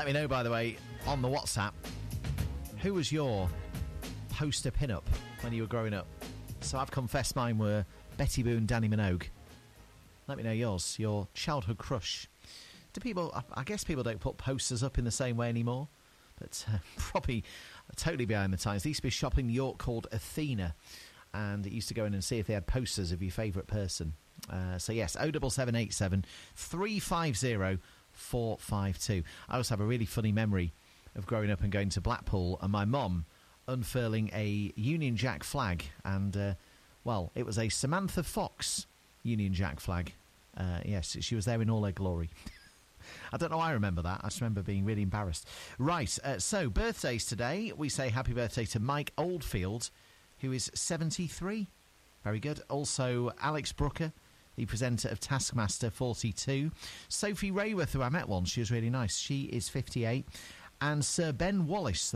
Let me know, by the way, on the WhatsApp, who was your poster pin-up when you were growing up? So I've confessed mine were Betty Boo and Danny Minogue. Let me know yours, your childhood crush. Do people, I guess people don't put posters up in the same way anymore, but probably totally behind the times. There used to be a shop in York called Athena, and it used to go in and see if they had posters of your favourite person. So yes, 07787 350 452. I also have a really funny memory of growing up and going to Blackpool and my mum unfurling a Union Jack flag, and well, it was a Samantha Fox Union Jack flag. Yes, she was there in all her glory. I don't know why I remember that. I just remember being really embarrassed. Right, so birthdays today. We say happy birthday to Mike Oldfield, who is 73. Very good. Also, Alex Brooker, the presenter of Taskmaster, 42. Sophie Rayworth, who I met once, she was really nice. She is 58. And Sir Ben Wallace,